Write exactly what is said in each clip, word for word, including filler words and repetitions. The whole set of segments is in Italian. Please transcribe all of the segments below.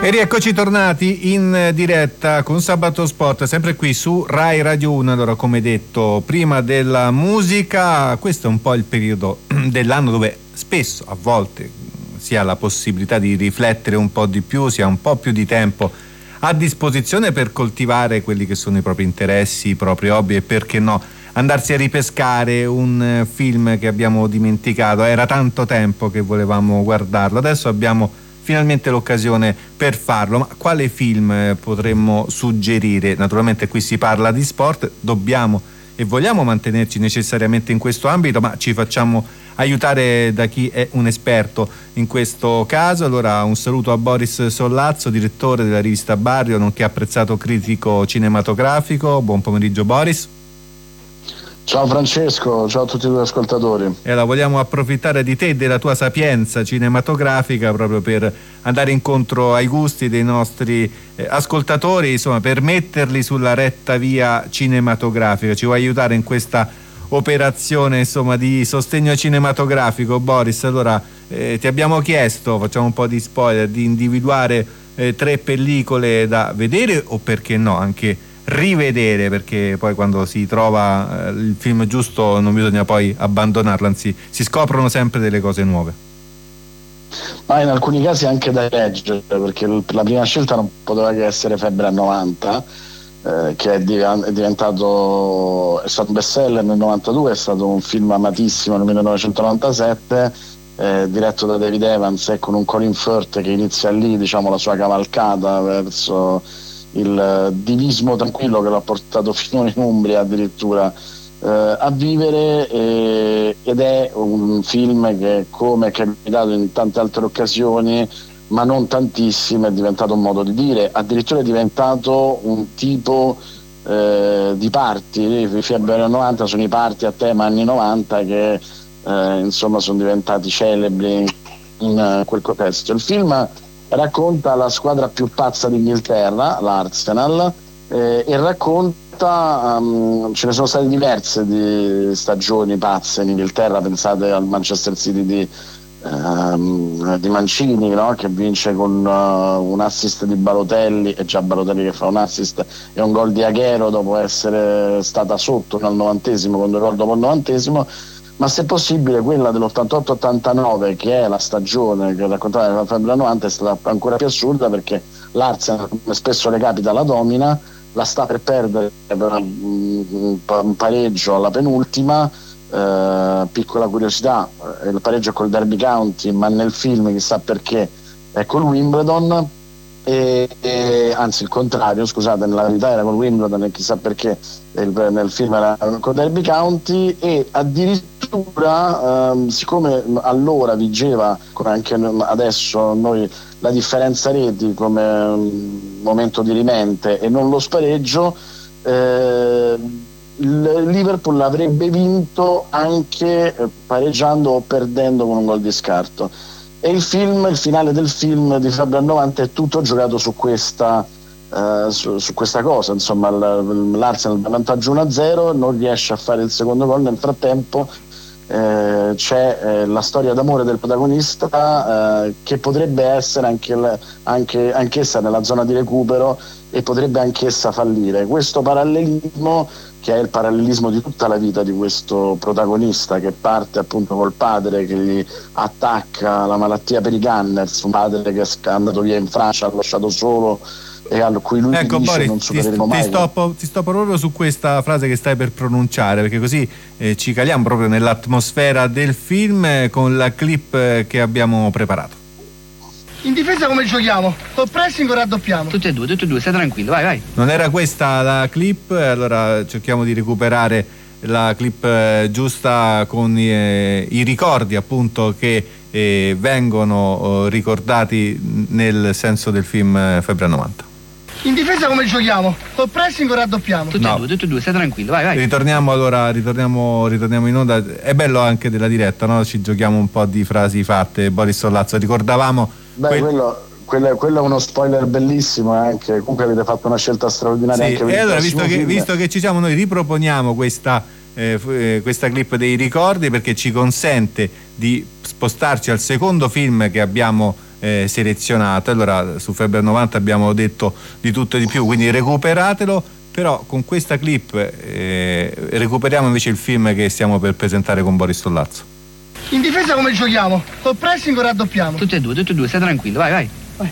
E rieccoci tornati in diretta con Sabato Sport, sempre qui su Rai Radio uno. Allora, come detto, prima della musica, questo è un po' il periodo dell'anno dove spesso, a volte, si ha la possibilità di riflettere un po' di più, si ha un po' più di tempo a disposizione per coltivare quelli che sono i propri interessi, i propri hobby e, perché no, andarsi a ripescare un film che abbiamo dimenticato. Era tanto tempo che volevamo guardarlo, adesso abbiamo finalmente l'occasione per farlo. Ma quale film potremmo suggerire? Naturalmente qui si parla di sport, dobbiamo e vogliamo mantenerci necessariamente in questo ambito, ma ci facciamo aiutare da chi è un esperto in questo caso. Allora, un saluto a Boris Sollazzo, direttore della rivista Barrio, nonché apprezzato critico cinematografico. Buon pomeriggio Boris. Ciao Francesco, ciao a tutti gli ascoltatori. E allora, vogliamo approfittare di te e della tua sapienza cinematografica proprio per andare incontro ai gusti dei nostri eh, ascoltatori, insomma, per metterli sulla retta via cinematografica. Ci vuoi aiutare in questa operazione, insomma, di sostegno cinematografico, Boris? Allora, eh, ti abbiamo chiesto, facciamo un po' di spoiler, di individuare eh, tre pellicole da vedere o, perché no, anche rivedere, perché poi quando si trova eh, il film giusto non bisogna poi abbandonarlo, anzi si scoprono sempre delle cose nuove. Ma in alcuni casi anche da leggere, perché la prima scelta non poteva che essere Febbre a novanta, eh, che è, div- è diventato è stato un bestseller nel novantadue, è stato un film amatissimo nel millenovecentonovantasette, eh, diretto da David Evans e con un Colin Firth che inizia lì, diciamo, la sua cavalcata verso il divismo tranquillo che l'ha portato fino in Umbria addirittura eh, a vivere, eh, ed è un film che, come è capitato in tante altre occasioni, ma non tantissime, è diventato un modo di dire, addirittura è diventato un tipo eh, di party. I Febbre novanta sono i party a tema anni novanta che eh, insomma sono diventati celebri in uh, quel contesto. Il film racconta la squadra più pazza d'Inghilterra, l'Arsenal, eh, e racconta, um, ce ne sono state diverse di stagioni pazze in Inghilterra, pensate al Manchester City di, um, di Mancini, no? Che vince con uh, un assist di Balotelli, è già Balotelli che fa un assist, e un gol di Aguero dopo essere stata sotto nel novantesimo, con due gol dopo il novantesimo. Ma se possibile quella dell'ottantotto ottantanove, che è la stagione che raccontava la Febbre novanta, è stata ancora più assurda, perché l'Arsenal, come spesso le capita, la domina, la sta per perdere per un pareggio alla penultima. Eh, piccola curiosità, il pareggio è col Derby County, ma nel film, chissà perché, è col Wimbledon. E, e, anzi il contrario, scusate, nella verità era con Wimbledon e chissà perché il, nel film era con Derby County. E addirittura ehm, siccome allora vigeva, come anche adesso noi, la differenza reti come um, momento dirimente e non lo spareggio, eh, il Liverpool avrebbe vinto anche eh, pareggiando o perdendo con un gol di scarto. E il film, il finale del film di Febbre novanta è tutto giocato su questa, uh, su, su questa cosa. Insomma, l'Arsenal da vantaggio uno a zero, non riesce a fare il secondo gol. Nel frattempo eh, c'è eh, la storia d'amore del protagonista, eh, che potrebbe essere anche, anche, anch'essa nella zona di recupero e potrebbe anch'essa fallire. Questo parallelismo, che è il parallelismo di tutta la vita di questo protagonista, che parte appunto col padre che gli attacca la malattia per i Gunners, un padre che è andato via in Francia, ha lasciato solo, e a cui lui ecco, dice Boris, non supereremo ti, mai. Ti stoppo, ti stoppo proprio su questa frase che stai per pronunciare, perché così eh, ci caliamo proprio nell'atmosfera del film eh, con la clip eh, che abbiamo preparato. In difesa come giochiamo? O pressing o raddoppiamo? Tutte e due, tutte e due, stai tranquillo, vai, vai. Non era questa la clip, allora cerchiamo di recuperare la clip eh, giusta con eh, i ricordi appunto che eh, vengono eh, ricordati nel senso del film eh, Febbre novanta. In difesa come giochiamo? O pressing o raddoppiamo? Tutte No. e due, tutte e due, stai tranquillo, vai, vai. Ritorniamo allora, ritorniamo, ritorniamo in onda. È bello anche della diretta, no? Ci giochiamo un po' di frasi fatte. Boris Sollazzo, ricordavamo. Beh, quel... quello, quello, quello è uno spoiler bellissimo, anche comunque avete fatto una scelta straordinaria. Sì, anche per e il allora visto che, film. visto che ci siamo, noi riproponiamo questa, eh, questa clip dei ricordi, perché ci consente di spostarci al secondo film che abbiamo eh, selezionate. Allora su Febbre novanta abbiamo detto di tutto e di più, quindi recuperatelo, però con questa clip eh, recuperiamo invece il film che stiamo per presentare con Boris Tollazzo. In difesa come giochiamo? Col pressing o raddoppiamo? Tutti e due, tutti e due, stai tranquillo, vai, vai. Vai.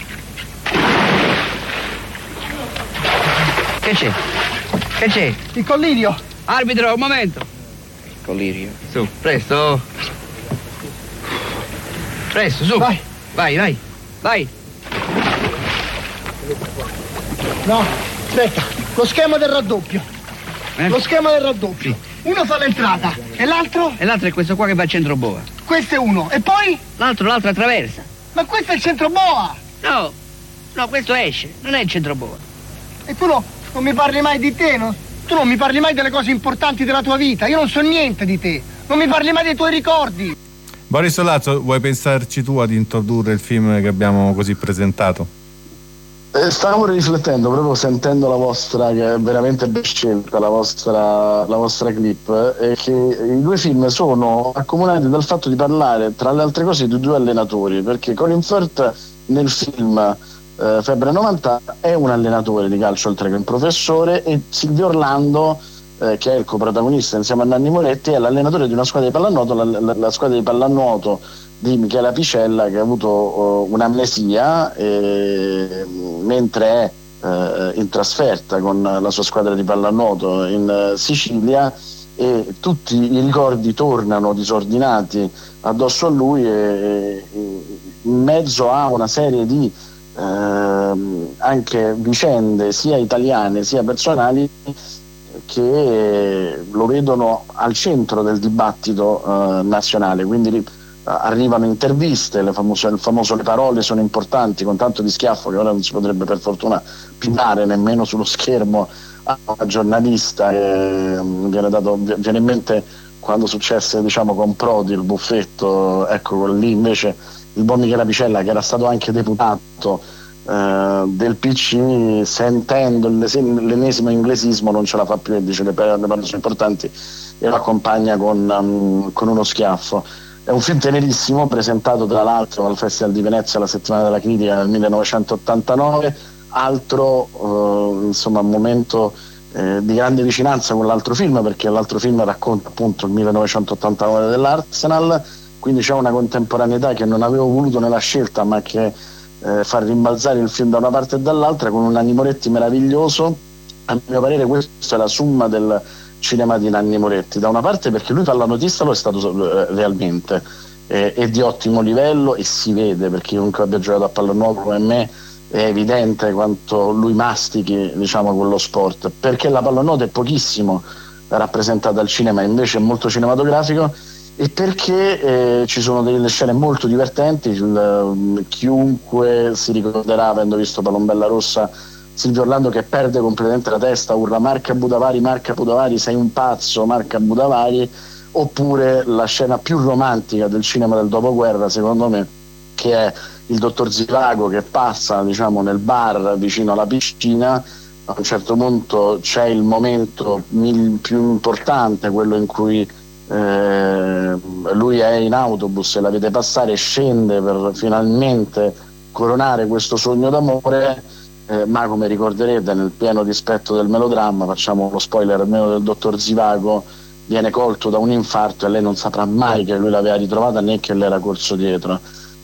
Che c'è? Che c'è? Il collirio. Arbitro, un momento. Collirio. Su, presto. Presto, su. Vai. Vai, vai. Vai. No, aspetta. Lo schema del raddoppio. Eh? Lo schema del raddoppio. Sì. Uno fa l'entrata e l'altro? E l'altro è questo qua che va al centro boa. Questo è uno. E poi? L'altro, l'altro attraversa. Ma questo è il centro boa. No, no, questo esce, non è il centro boa. E tu no, non mi parli mai di te, no? Tu non mi parli mai delle cose importanti della tua vita. Io non so niente di te. Non mi parli mai dei tuoi ricordi. Boris Tollazzo, vuoi pensarci tu ad introdurre il film che abbiamo così presentato? Eh, stavo riflettendo, proprio sentendo la vostra, che è veramente ben scelta, la vostra, la vostra clip, e che i due film sono accomunati dal fatto di parlare, tra le altre cose, di due allenatori, perché Colin Firth nel film eh, Febbre novanta è un allenatore di calcio oltre che un professore, e Silvio Orlando, eh, che è il coprotagonista insieme a Nanni Moretti, è l'allenatore di una squadra di pallanuoto, la, la, la squadra di pallanuoto di Michela Picella, che ha avuto uh, un'amnesia eh, mentre è eh, in trasferta con la sua squadra di pallanuoto in uh, Sicilia, e tutti i ricordi tornano disordinati addosso a lui, e, e in mezzo a una serie di eh, anche vicende sia italiane sia personali che lo vedono al centro del dibattito eh, nazionale. Quindi arrivano interviste, le famose, il famoso Le parole sono importanti, con tanto di schiaffo che ora non si potrebbe per fortuna pintare nemmeno sullo schermo a una giornalista. Che viene dato, viene in mente quando successe, diciamo, con Prodi il buffetto, ecco, lì invece il buon Michela Picella, che era stato anche deputato eh, del P C, sentendo l'ennesimo inglesismo non ce la fa più e dice le parole sono importanti e lo accompagna con, um, con uno schiaffo. È un film tenerissimo, presentato tra l'altro al Festival di Venezia, alla Settimana della Critica, nel millenovecentottantanove, altro eh, insomma un momento eh, di grande vicinanza con l'altro film, perché l'altro film racconta appunto il millenovecentottantanove dell'Arsenal, quindi c'è una contemporaneità che non avevo voluto nella scelta, ma che eh, fa rimbalzare il film da una parte e dall'altra, con un Nanni Moretti meraviglioso. A mio parere questa è la summa del cinema di Nanni Moretti, da una parte perché lui pallanotista lo è stato realmente, eh, è di ottimo livello e si vede, perché chiunque abbia giocato a pallanuoto come me è evidente quanto lui mastichi, diciamo, quello sport, perché la pallanuoto è pochissimo rappresentata al cinema, invece è molto cinematografico, e perché eh, ci sono delle scene molto divertenti. Il, chiunque si ricorderà, avendo visto Palombella Rossa, Silvio Orlando che perde completamente la testa, urla Marca Budavari, Marca Budavari, sei un pazzo, Marca Budavari. Oppure la scena più romantica del cinema del dopoguerra, secondo me, che è il dottor Zivago che passa, diciamo, nel bar vicino alla piscina. A un certo punto c'è il momento mil- più importante, quello in cui eh, lui è in autobus e la vede passare, scende per finalmente coronare questo sogno d'amore. Eh, ma come ricorderete, nel pieno rispetto del melodramma, facciamo lo spoiler almeno del dottor Zivago, viene colto da un infarto e lei non saprà mai che lui l'aveva ritrovata né che le era corso dietro,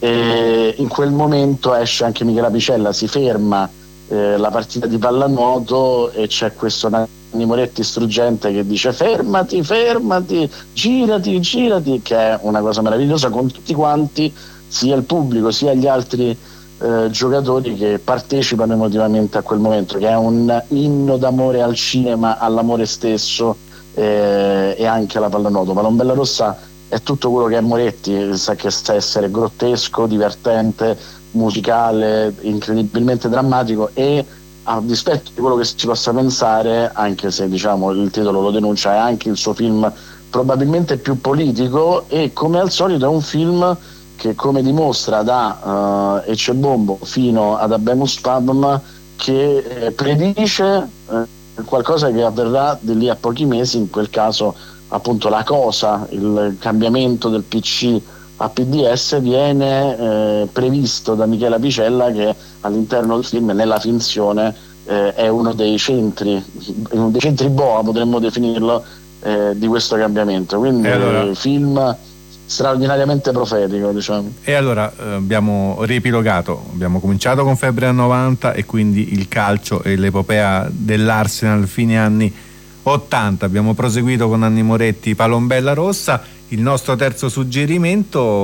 e in quel momento esce anche Michela Picella, si ferma eh, la partita di pallanuoto e c'è questo Nanni Moretti struggente che dice fermati, fermati, girati, girati, che è una cosa meravigliosa, con tutti quanti, sia il pubblico sia gli altri Eh, giocatori che partecipano emotivamente a quel momento, che è un inno d'amore al cinema, all'amore stesso eh, e anche alla pallanuoto. Palombella Rossa è tutto quello che è Moretti, sa che sa essere grottesco, divertente, musicale, incredibilmente drammatico, e a dispetto di quello che si possa pensare, anche se, diciamo, il titolo lo denuncia, è anche il suo film probabilmente più politico, e come al solito è un film che, come dimostra da uh, Ecce Bombo fino ad Habemus Papam, che eh, predice eh, qualcosa che avverrà di lì a pochi mesi, in quel caso appunto la cosa, il cambiamento del P C a P D S viene eh, previsto da Michela Picella, che all'interno del film, nella finzione, eh, è uno dei centri, uno dei centri boa, potremmo definirlo, eh, di questo cambiamento. Quindi e allora, film straordinariamente profetico, diciamo. E allora eh, abbiamo riepilogato, abbiamo cominciato con Febbre a novanta e quindi il calcio e l'epopea dell'Arsenal fine anni ottanta, abbiamo proseguito con Nanni Moretti, Palombella Rossa. Il nostro terzo suggerimento